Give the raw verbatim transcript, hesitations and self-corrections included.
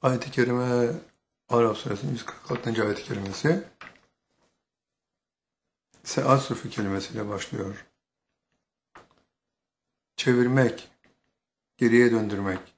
Ayet-i Kerime Araf Suresinin yüz kırk altıncı ayet-i kerimesi se'asufi kelimesiyle başlıyor. Çevirmek, geriye döndürmek.